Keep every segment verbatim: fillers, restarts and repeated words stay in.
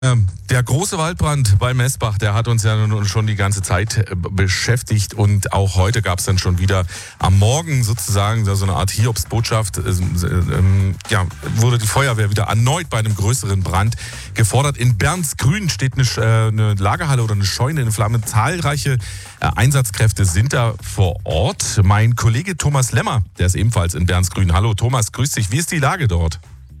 Ähm, Der große Waldbrand bei Messbach, der hat uns ja nun schon die ganze Zeit äh, beschäftigt, und auch heute gab es dann schon wieder am Morgen sozusagen so eine Art Hiobsbotschaft. Äh, äh, ja, wurde die Feuerwehr wieder erneut bei einem größeren Brand gefordert. In Bernsgrün steht eine, äh, eine Lagerhalle oder eine Scheune in Flammen. Zahlreiche äh, Einsatzkräfte sind da vor Ort. Mein Kollege Thomas Lemmer, der ist ebenfalls in Bernsgrün. Hallo Thomas, grüß dich. Wie ist die Lage dort?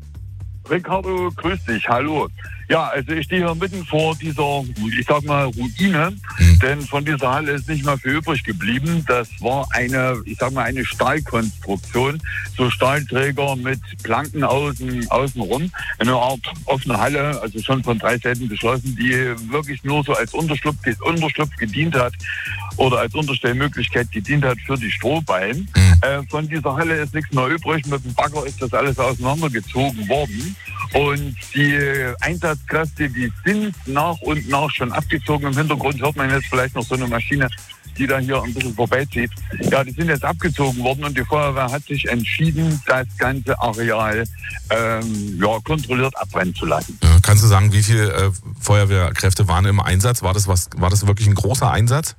Ricardo, grüß dich, hallo. Ja, also ich stehe hier mitten vor dieser, ich sag mal, Ruine, mhm. denn von dieser Halle ist nicht mehr viel übrig geblieben. Das war eine, ich sag mal, eine Stahlkonstruktion, so Stahlträger mit Planken außen, außenrum, eine Art offene Halle, also schon von drei Seiten geschlossen, die wirklich nur so als Unterschlupf, Unterschlupf gedient hat oder als Unterstellmöglichkeit gedient hat für die Strohballen. Mhm. Äh, von dieser Halle ist nichts mehr übrig. Mit dem Bagger ist das alles auseinandergezogen worden. Und die Einsatzkräfte, die sind nach und nach schon abgezogen. Im Hintergrund hört man jetzt vielleicht noch so eine Maschine, die da hier ein bisschen vorbeizieht. Ja, die sind jetzt abgezogen worden, und die Feuerwehr hat sich entschieden, das ganze Areal ähm, ja, kontrolliert abbrennen zu lassen. Ja, kannst du sagen, wie viele äh, Feuerwehrkräfte waren im Einsatz? War das, was, war das wirklich ein großer Einsatz?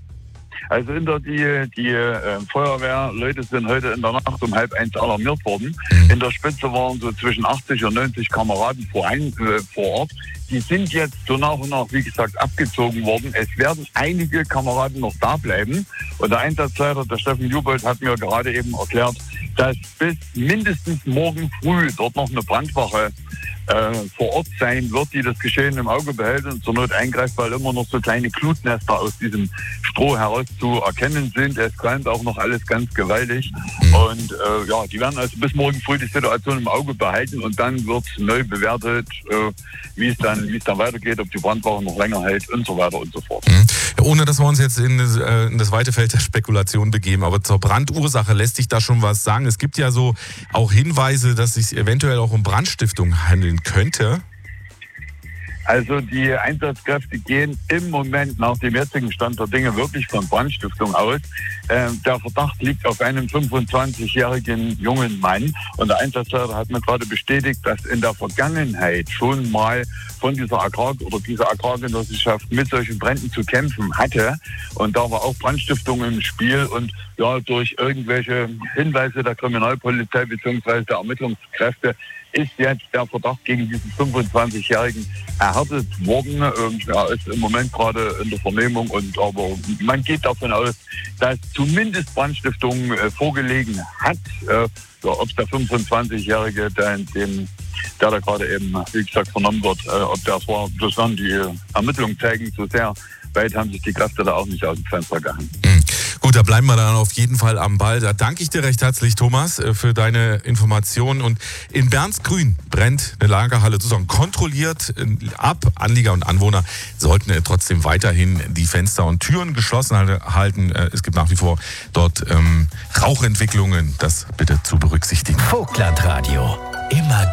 Also hinter die, die äh, Feuerwehrleute sind heute in der Nacht um halb eins alarmiert worden. Mhm. In der Spitze waren so zwischen achtzig und neunzig Kameraden vor, ein, äh, vor Ort. Die sind jetzt so nach und nach, wie gesagt, abgezogen worden. Es werden einige Kameraden noch da bleiben. Und der Einsatzleiter, der Steffen Jubold, hat mir gerade eben erklärt, dass bis mindestens morgen früh dort noch eine Brandwache äh, vor Ort sein wird, die das Geschehen im Auge behält und zur Not eingreift, weil immer noch so kleine Glutnester aus diesem Stroh heraus zu erkennen sind. Es qualmt auch noch alles ganz gewaltig. Und äh, ja, die werden also bis morgen früh die Situation im Auge behalten, und dann wird neu bewertet, äh, wie es dann, wie es dann weitergeht, ob die Brandwache noch länger hält und so weiter und so fort. Mhm. Ohne dass wir uns jetzt in das, äh, in das weite Feld der Spekulation begeben, aber zur Brandursache lässt sich da schon was sagen. Es gibt ja so auch Hinweise, dass es sich eventuell auch um Brandstiftung handeln könnte. Also die Einsatzkräfte gehen im Moment nach dem jetzigen Stand der Dinge wirklich von Brandstiftung aus. Äh, der Verdacht liegt auf einem fünfundzwanzigjährigen jungen Mann, und der Einsatzleiter hat mir gerade bestätigt, dass in der Vergangenheit schon mal von dieser Agrar- oder dieser Agrargenossenschaft mit solchen Bränden zu kämpfen hatte, und da war auch Brandstiftung im Spiel, und ja, durch irgendwelche Hinweise der Kriminalpolizei bzw. der Ermittlungskräfte ist jetzt der Verdacht gegen diesen fünfundzwanzigjährigen erhärtet worden. Ähm, er ist im Moment gerade in der Vernehmung, und aber man geht davon aus, dass zumindest Brandstiftung äh, vorgelegen hat. Äh, ja, ob der fünfundzwanzigjährige, der, dem, der da gerade eben, wie gesagt, vernommen wird, äh, ob der es war, das werden die Ermittlungen zeigen. So sehr weit haben sich die Kräfte da auch nicht aus dem Fenster gehangen. Mhm. Gut, da bleiben wir dann auf jeden Fall am Ball. Da danke ich dir recht herzlich, Thomas, für deine Informationen. Und in Bernsgrün brennt eine Lagerhalle sozusagen kontrolliert ab. Anlieger und Anwohner sollten trotzdem weiterhin die Fenster und Türen geschlossen halten. Es gibt nach wie vor dort ähm, Rauchentwicklungen. Das bitte zu berücksichtigen. Vogtlandradio. Immer